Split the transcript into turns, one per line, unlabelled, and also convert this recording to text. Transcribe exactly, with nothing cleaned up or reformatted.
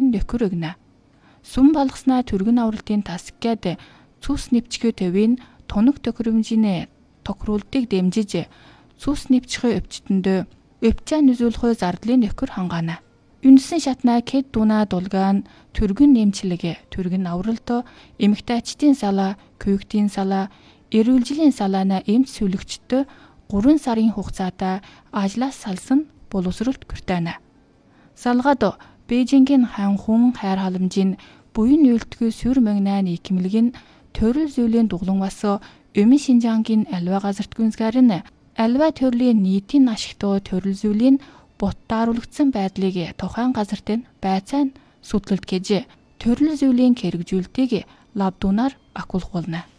өчтөн нөхөр өгнө. Сүм балгаснаа түргэн авралтын тасгкэд цус нэвчхэ төвийн тоног төхөрөмжинэ тохируулдыг дэмжиж цус нэвчхэ өвчтөндөө өвчаа нүзүүлэхүй зардлын нөхөр хангаана. Үнсэн шатнаа кэд дуна дулгаан түргэн нэмчлэг түргэн авралт эмэгтэйчдын салаа, күйгтийн салаа, эрүүлжлийн салаана эмч сүлэгчдөө гурван сарын хугацаатаа ажлаас салсан боловсролт хүртэнэ. Салгад Бээжингийн ханхун хайр халамжийн буян үйлдэлгүй сүр мэгнаа нийгэмлэгэн төрөл зүйлийн дуглан бас өмнө Шинжаангийн альва газарт гүнзгэрэн альва төрлийн нийтийн ашигтуу төрөл зүйлийн бут дааруулагдсан байдлыг тухайн газарт нь байцаан судлалт гэж төрөл зүйлийн хэрэгжүүлэлтийг лабдунаар акулах болно.